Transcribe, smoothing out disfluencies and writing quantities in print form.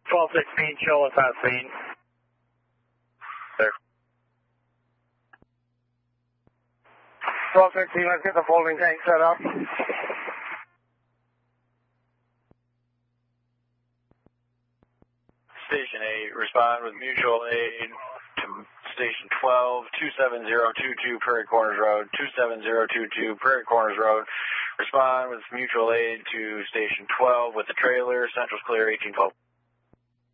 1216, show us that scene. There. 1216, let's get the folding tank set up. Station 8, respond with mutual aid to Station 12, 27022 Prairie Corners Road, 27022 Prairie Corners Road. Respond with mutual aid to Station 12 with the trailer, Central's clear, 1812.